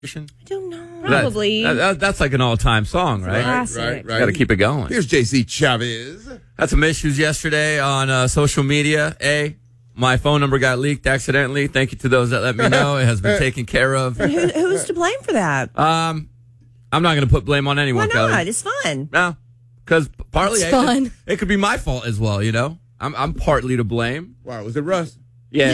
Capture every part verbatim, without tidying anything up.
I don't know. Probably. That, that, that's like an all-time song, right? Classic. Right, right. Got to keep it going. Here's J C Chavez. Had some issues yesterday on uh, social media. A, my phone number got leaked accidentally. Thank you to those that let me know. It has been taken care of. And who, who's to blame for that? Um, I'm not going to put blame on anyone, Why not? Kelly. It's fun. No, because partly It's it, fun. It, it could be my fault as well, you know? I'm I'm partly to blame. Wow, was it Russ? Yeah.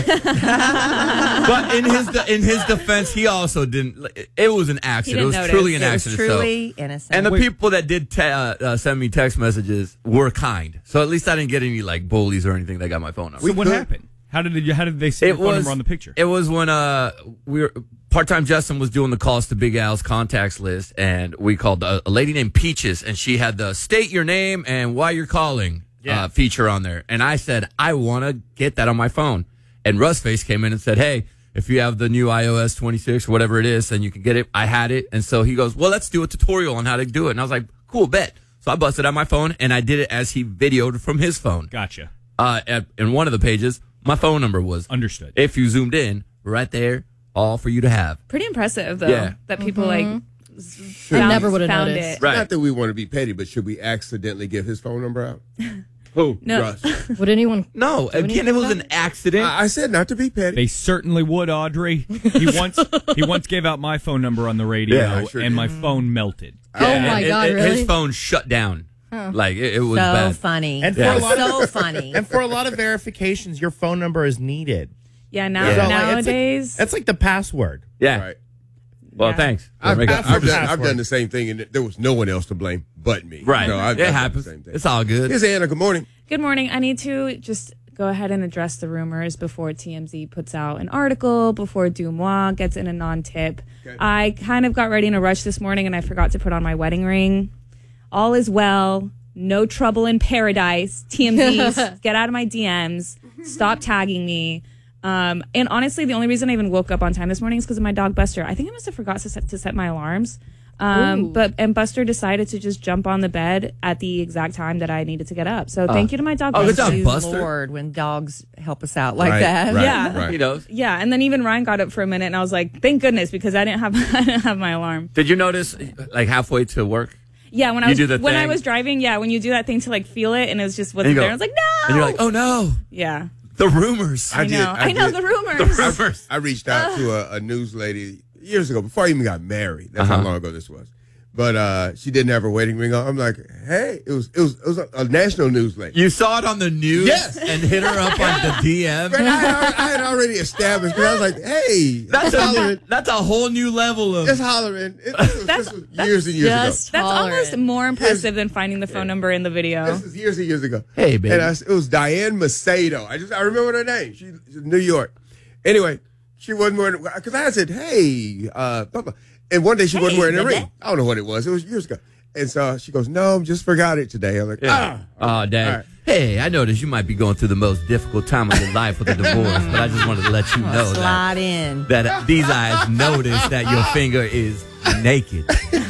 But in his de- in his defense, he also didn't. It was an accident. It was notice. truly an It was accident. truly so. innocent. And the Wait. people that did te- uh, uh, send me text messages were kind. So at least I didn't get any like bullies or anything that got my phone number. So what happened? How did you? How did they see It your phone was- number on the picture? It was when uh we were part-time Justin was doing the calls to Big Al's contacts list, and we called a, a lady named Peaches, and she had the state your name and why you're calling Yeah. uh, feature on there. And I said, I want to get that on my phone. And Russface came in and said, hey, if you have the new i O S twenty-six or whatever it is, then you can get it. I had it. And so he goes, well, let's do a tutorial on how to do it. And I was like, cool, bet. So I busted out my phone, and I did it as he videoed from his phone. Gotcha. Uh, at, in one of the pages, my phone number was. Understood. If you zoomed in, right there, all for you to have. Pretty impressive, though, Yeah. that people Mm-hmm. like Should- found, never would've found noticed. it. Right. Not that we want to be petty, but should we accidentally give his phone number out? Who? No. Russ. Would anyone? No, do again, anything it was about an accident. I, I said not to be petty. They certainly would, Audrey. He once he once gave out my phone number on the radio, Yeah, I sure and did. my phone melted. Oh my It- God! it- Really? His phone shut down. Like, it, it was so bad. funny. And for Yeah. a lot so of funny. and for a lot of verifications, your phone number is needed. Yeah, now So, like, it's like- nowadays. That's like the password. Yeah. Right. Well, Yeah. thanks. I've, Make I've, up- I've done, password. I've done the same thing, and there was no one else to blame but me. Right. No, I've, It I've happens. Done the same thing. It's all good. Here's Anna. Good morning. Good morning. I need to just go ahead and address the rumors before T M Z puts out an article, before Dumois gets in a non-tip. Okay. I kind of got ready in a rush this morning, and I forgot to put on my wedding ring. All is well. No trouble in paradise. T M Z, get out of my D Ms. Stop tagging me. Um, and honestly, the only reason I even woke up on time this morning is because of my dog Buster. I think I must have forgot to set, to set my alarms. Um, Ooh. but and Buster decided to just jump on the bed at the exact time that I needed to get up. So thank you to my dog Oh, good Buster. job, Praise Buster. Lord, when dogs help us out like Right, that. right, Yeah. right. He knows. Yeah, and then even Ryan got up for a minute, and I was like, "Thank goodness," because I didn't have I didn't have my alarm. Did you notice, like, halfway to work? Yeah, when I You was do the when I thing. was driving, yeah, when you do that thing to like feel it, and it was just And wasn't you go- there. I was like, "No!" And you're like, oh, no. yeah, The rumors. I, did, know, I, know did. the rumors. The rumors. I reached out to a, a news lady years ago, before I even got married. That's Uh-huh. how long ago this was. But uh, she didn't have her wedding ring on. I'm like, hey, it was it was it was a, a national news lady. You saw it on the news Yes. and hit her up on the D M? But I had, already, I had already established, because I was like, hey, That's just hollering. a, that's a whole new level of... Just hollering. It, this was, this was years and years Just That's hollering. almost more impressive than finding the phone number in the video. ago. This was years and years ago. Hey, baby. And I, it was Diane Macedo. I just I remember her name. She, she's in New York. Anyway, she wasn't wearing, because I said, hey, uh, blah, blah. And one day she wasn't Hey, wearing a baby. ring. I don't know what it was. It was years ago. And so she goes, no, just forgot it today. I'm like, Yeah. ah. Oh, Dad. All right. Hey, I noticed you might be going through the most difficult time of your life with a divorce, but I just wanted to let you know that, Slide in. that uh, these eyes notice that your finger is naked.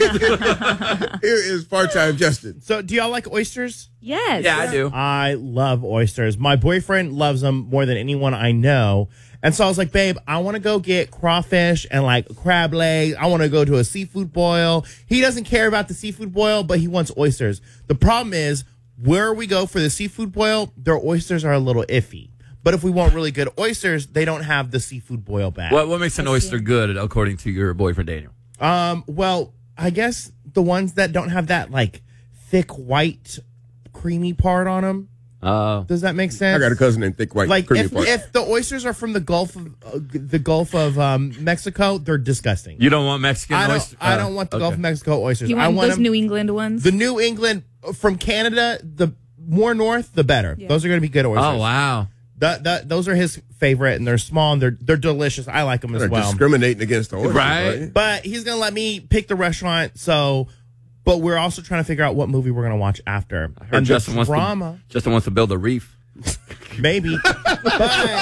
Here is part-time Justin. So, do y'all like oysters? Yes. Yeah, I do. I love oysters. My boyfriend loves them more than anyone I know. And so I was like, babe, I want to go get crawfish and like crab legs. I want to go to a seafood boil. He doesn't care about the seafood boil, but he wants oysters. The problem is, where we go for the seafood boil, their oysters are a little iffy. But if we want really good oysters, they don't have the seafood boil bag. What what makes an oyster good, according to your boyfriend Daniel? Um, well, I guess the ones that don't have that like thick white creamy part on them. Oh. Does that make sense? I got a cousin named Thick White. Like creamy if, part. if the oysters are from the Gulf of uh, the Gulf of um, Mexico, they're disgusting. You don't want Mexican I don't. oyster? I uh, don't want the okay. Gulf of Mexico oysters. You I want, want those them- New England ones? the New England from Canada. The more north, the better. Yeah. Those are going to be good oysters. Oh, wow. That, that, those are his favorite, and they're small and they're they're delicious. I like them as They're well. discriminating against the oysters, Right. right? But he's going to let me pick the restaurant. So, but we're also trying to figure out what movie we're going to watch after. I heard And Justin the wants, drama, to, Justin wants to build a reef. maybe. But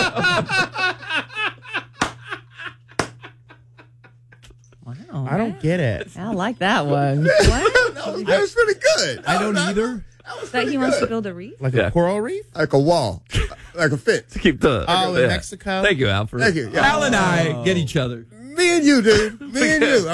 Wow. I don't get it. I like that one. that was, that was pretty good. I don't either. that he wants to build a reef? Like Yeah. a coral reef? Like a wall, like a fence. To keep the... Oh, in yeah. Mexico? Thank you, Alfred. Thank you. Yeah. Al and I get each other. Me me and you, dude. Me and you.